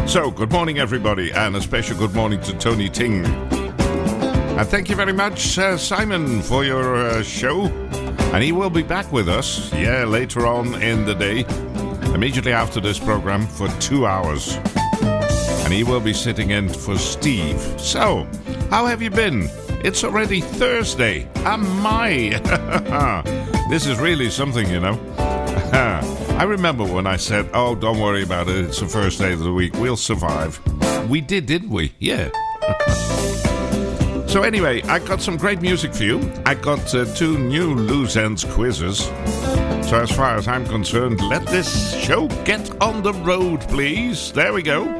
So, good morning, everybody, and a special good morning to Tony Ting. And thank you very much, Simon, for your show. And he will be back with us, later on in the day, immediately after this program, for 2 hours. And he will be sitting in for Steve. So, how have you been? It's already Thursday. This is really something, you know. I remember when I said, oh, don't worry about it. It's the first day of the week. We'll survive. We did, didn't we? Yeah. So anyway, I got some great music for you. I got 2 new Loose Ends quizzes. So as far as I'm concerned, let this show get on the road, please. There we go.